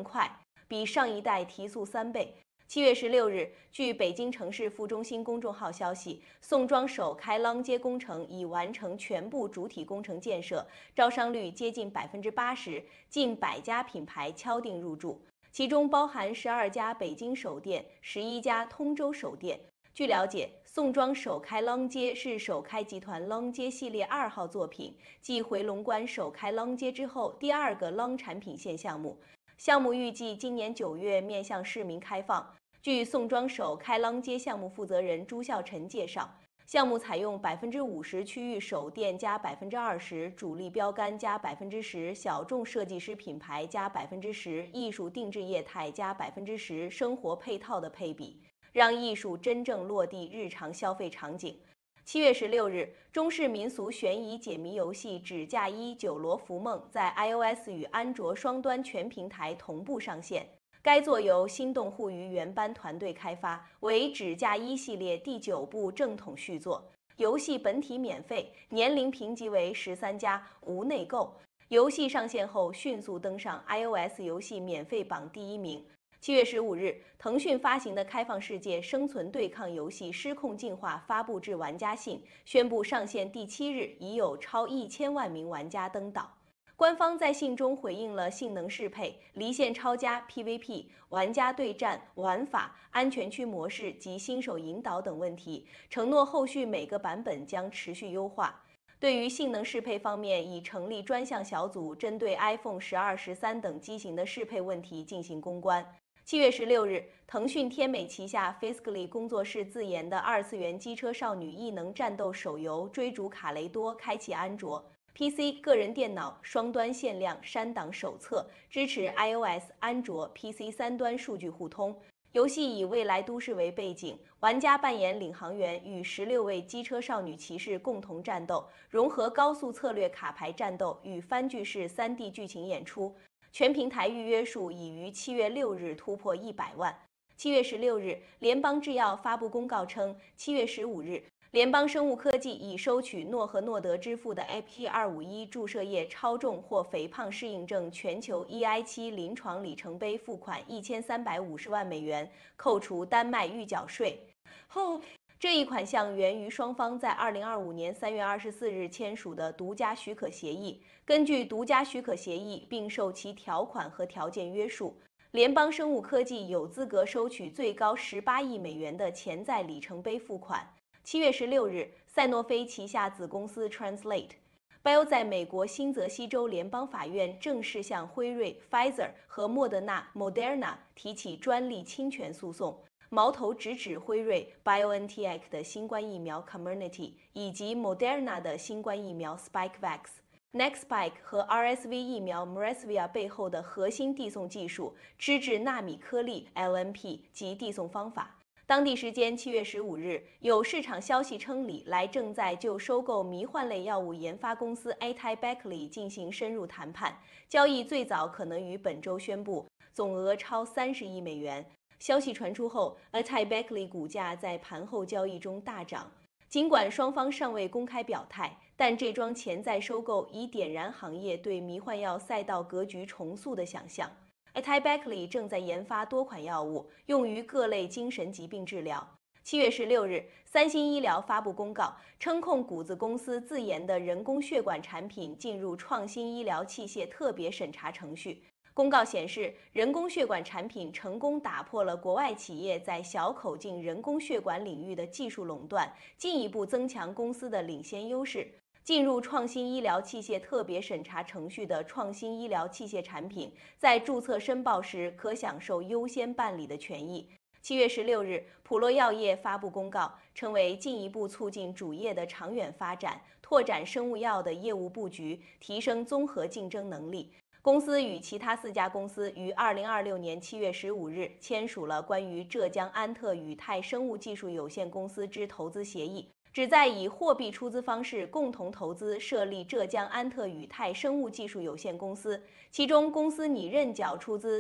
更快，比上一代提速3倍。7月16日，据北京城市副中心公众号消息，宋庄首开啷街工程已完成全部主体工程建设，招商率接近80%，近100家品牌敲定入驻，其中包含12家北京首店、11家通州首店。据了解，宋庄首开啷街是首开集团啷街系列2号作品，继回龙观首开啷街之后第2个啷产品线项目。项目预计今年9月面向市民开放。据宋庄首开啷街项目负责人朱孝臣介绍，项目采用50%区域首店加20%主力标杆加10%小众设计师品牌加10%艺术定制业态加10%生活配套的配比，让艺术真正落地日常消费场景。7月16日，中式民俗悬疑解谜游戏《纸嫁衣酒罗浮梦》在 iOS 与安卓双端全平台同步上线。该作由心动互娱原班团队开发，为纸嫁衣系列第9部正统续作。游戏本体免费，年龄评级为13+，无内购。游戏上线后迅速登上 iOS 游戏免费榜第1名。7月15日，腾讯发行的开放世界生存对抗游戏《失控进化》发布至玩家信，宣布上线第7日已有超1000万名玩家登岛。官方在信中回应了性能适配、离线超加 PVP、玩家对战、玩法、安全区模式及新手引导等问题，承诺后续每个版本将持续优化。对于性能适配方面，已成立专项小组，针对 iPhone 12、13等机型的适配问题进行攻关。7月16日，腾讯天美旗下 Fiscally 工作室自研的2次元机车少女异能战斗手游《追逐卡雷多》开启安卓、PC 个人电脑双端限量删档手册，支持 iOS、安卓、PC 3端数据互通。游戏以未来都市为背景，玩家扮演领航员，与16位机车少女骑士共同战斗，融合高速策略卡牌战斗与番剧式3D 剧情演出。全平台预约数已于7月6日突破100万。7月16日，联邦制药发布公告称，7月15日。联邦生物科技已收取诺和诺德支付的 AP251 注射液超重或肥胖适应症全球 EI7 临床里程碑付款1350万美元，扣除丹麦预缴税后。这一款项源于双方在2025年3月24日签署的独家许可协议。根据独家许可协议，并受其条款和条件约束，联邦生物科技有资格收取最高18亿美元的潜在里程碑付款。7月16日，赛诺菲旗下子公司 Translate Bio 在美国新泽西州联邦法院正式向辉瑞、Pfizer 和莫德纳 Moderna 提起专利侵权诉讼，矛头直指辉瑞 BioNTech 的新冠疫苗 Comirnaty 以及 Moderna 的新冠疫苗 Spikevax、Nextspike 和 RSV 疫苗 Mresvia 背后的核心递送技术——脂质纳米颗粒 LNP 及递送方法。当地时间7月15日，有市场消息称，李来正在就收购迷幻类药物研发公司 AtaiBeckley 进行深入谈判，交易最早可能于本周宣布，总额超30亿美元。消息传出后 ，AtaiBeckley 股价在盘后交易中大涨。尽管双方尚未公开表态，但这桩潜在收购已点燃行业对迷幻药赛道格局重塑的想象。AtaiBeckley 正在研发多款药物，用于各类精神疾病治疗。7月16日，三星医疗发布公告，称控股子公司自研的人工血管产品进入创新医疗器械特别审查程序。公告显示，人工血管产品成功打破了国外企业在小口径人工血管领域的技术垄断，进一步增强公司的领先优势。进入创新医疗器械特别审查程序的创新医疗器械产品，在注册申报时可享受优先办理的权益。7月16日，普洛药业发布公告，称为进一步促进主业的长远发展，拓展生物药的业务布局，提升综合竞争能力。公司与其他4家公司于2026年7月15日签署了关于浙江安特宇泰生物技术有限公司之投资协议，旨在以货币出资方式共同投资设立浙江安特宇泰生物技术有限公司，其中公司拟认缴出资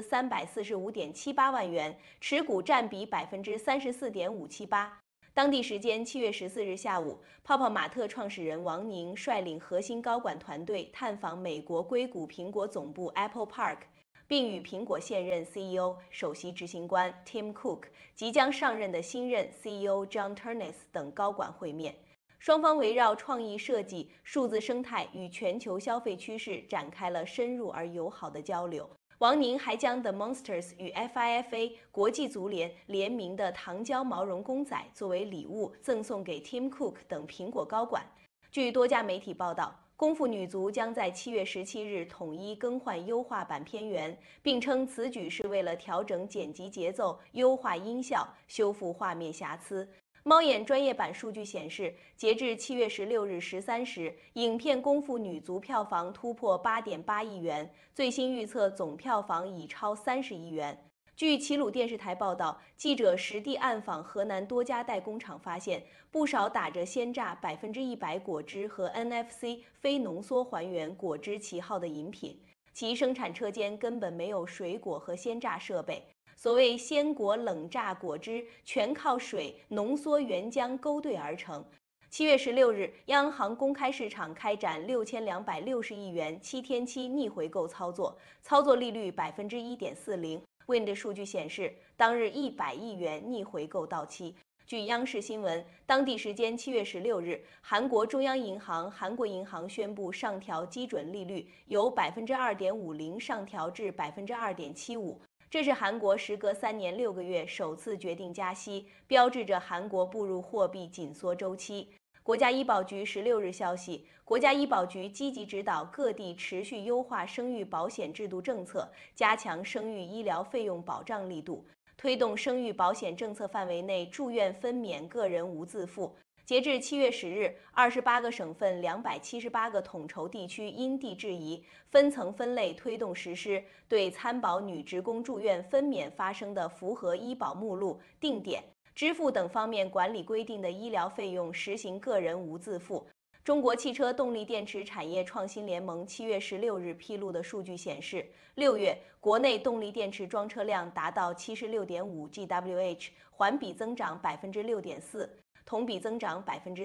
345.78万元，持股占比34.578%。当地时间7月14日下午，泡泡玛特创始人王宁率领核心高管团队探访美国硅谷苹果总部 Apple Park， 并与苹果现任 CEO、首席执行官 Tim Cook、即将上任的新任 CEO John Ternus 等高管会面。双方围绕创意设计、数字生态与全球消费趋势展开了深入而友好的交流。王宁还将 The Monsters 与 FIFA 国际足联联名的糖胶毛绒公仔作为礼物赠送给 Tim Cook 等苹果高管。据多家媒体报道，功夫女足将在7月17日统一更换优化版片源，并称此举是为了调整剪辑节奏、优化音效、修复画面瑕疵。猫眼专业版数据显示，截至7月16日13时，影片《功夫女足》票房突破8.8亿元，最新预测总票房已超30亿元。据齐鲁电视台报道，记者实地暗访河南多家代工厂，发现不少打着鲜榨100%果汁和 NFC 非浓缩还原果汁旗号的饮品，其生产车间根本没有水果和鲜榨设备。所谓鲜果冷榨果汁，全靠水浓缩原浆勾兑而成。7月16日，央行公开市场开展6260亿元7天期逆回购操作，操作利率1.40%。Wind 数据显示，当日100亿元逆回购到期。据央视新闻，当地时间7月16日，韩国中央银行、韩国银行宣布上调基准利率，由2.50%上调至2.75%。这是韩国时隔3年6个月首次决定加息，标志着韩国步入货币紧缩周期。国家医保局16日消息，国家医保局积极指导各地持续优化生育保险制度政策，加强生育医疗费用保障力度，推动生育保险政策范围内住院分娩个人无自付。截至7月10日，28个省份278个统筹地区因地制宜，分层分类推动实施，对参保女职工住院分娩发生的符合医保目录、定点、支付等方面管理规定的医疗费用实行个人无自付。中国汽车动力电池产业创新联盟7月16日披露的数据显示，6月国内动力电池装车量达到76.5 GWh， 环比增长6.4%。同比增长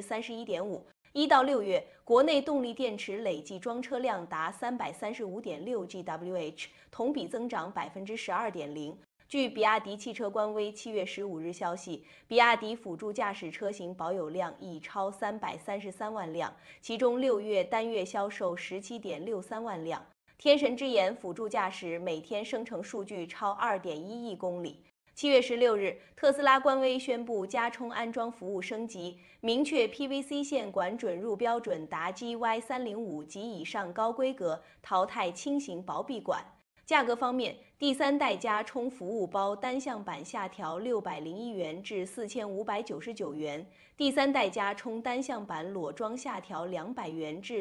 31.5%。1到6月，国内动力电池累计装车量达335.6 GWh， 同比增长12.0%。据比亚迪汽车官微7月15日消息，比亚迪辅助驾驶车型保有量已超333万辆，其中6月单月销售17.63万辆。天神之眼辅助驾驶每天生成数据超2.1亿公里。7月16日，特斯拉官微宣布加充安装服务升级，明确 PVC 线管准入标准达 GY305 及以上高规格，淘汰轻型薄壁管。价格方面，第3代加充服务包单向版下调601元至4599元，第3代加充单向版裸装下调200元至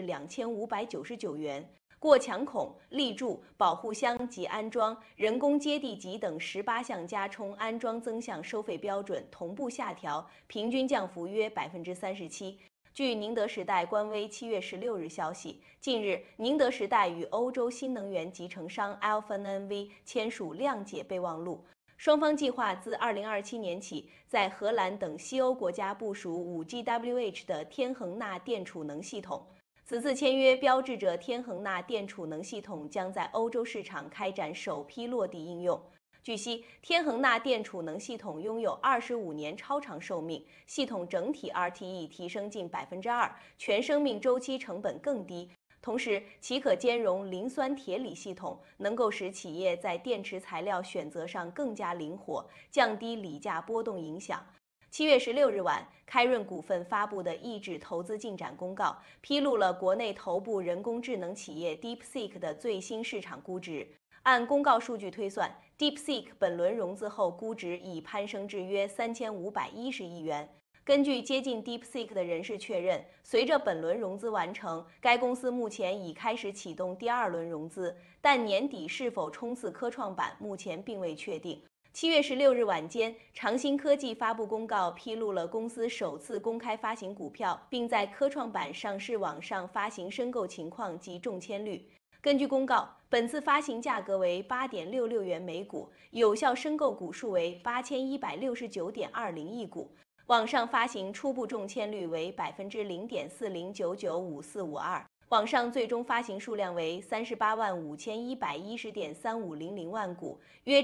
2599元。过墙孔、立柱、保护箱及安装、人工接地级等18项加充安装增项收费标准同步下调，平均降幅约37%。据宁德时代官微7月16日消息，近日宁德时代与欧洲新能源集成商 Alfen NV 签署谅解备忘录，双方计划自2027年起在荷兰等西欧国家部署 5GWh 的天恒钠电储能系统。此次签约标志着天恒钠电储能系统将在欧洲市场开展首批落地应用。据悉，天恒钠电储能系统拥有25年超长寿命，系统整体 RTE 提升近2%，全生命周期成本更低。同时，其可兼容磷酸铁锂系统，能够使企业在电池材料选择上更加灵活，降低锂价波动影响。7月16日晚，开润股份发布的抑制投资进展公告，披露了国内头部人工智能企业 DeepSeek 的最新市场估值。按公告数据推算， DeepSeek 本轮融资后估值已攀升至约3510亿元。根据接近 DeepSeek 的人士确认，随着本轮融资完成，该公司目前已开始启动第2轮融资，但年底是否冲刺科创板目前并未确定。7月16日晚间，长兴科技发布公告，披露了公司首次公开发行股票，并在科创板上市网上发行申购情况及中签率。根据公告，本次发行价格为8.66元每股，有效申购股数为8169.20亿股。网上发行初步中签率为0.40995452%。 网上最终发行数量为385110.3500万股，约